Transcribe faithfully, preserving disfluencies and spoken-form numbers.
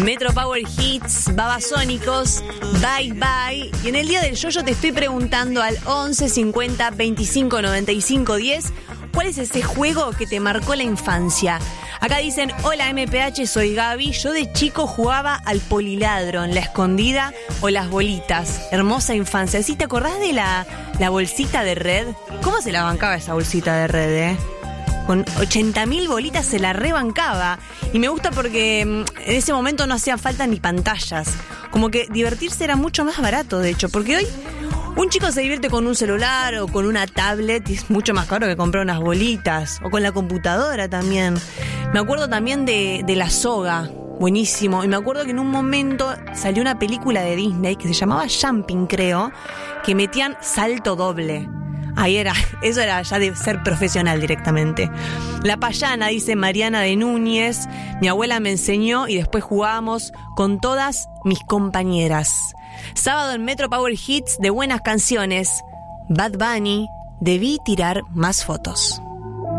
Metro Power Hits, Babasónicos, Bye Bye. Y en el día del yo-yo te estoy preguntando al once cincuenta veinticinco noventa y cinco diez, ¿cuál es ese juego que te marcó la infancia? Acá dicen, hola M P H, soy Gaby. Yo de chico jugaba al poliladron, la escondida o las bolitas. Hermosa infancia. ¿Sí te acordás de la, la bolsita de red? ¿Cómo se la bancaba esa bolsita de red, eh? Con ochenta mil bolitas se la rebancaba. Y me gusta porque en ese momento no hacían falta ni pantallas. Como que divertirse era mucho más barato, de hecho. Porque hoy un chico se divierte con un celular o con una tablet y es mucho más caro que comprar unas bolitas. O con la computadora también. Me acuerdo también de, de La Soga. Buenísimo. Y me acuerdo que en un momento salió una película de Disney que se llamaba Jumping, creo, que metían salto doble. Ahí era, eso era ya de ser profesional directamente. La payana, dice Mariana de Núñez. Mi abuela me enseñó y después jugábamos con todas mis compañeras. Sábado en Metro Power Hits de buenas canciones. Bad Bunny, debí tirar más fotos.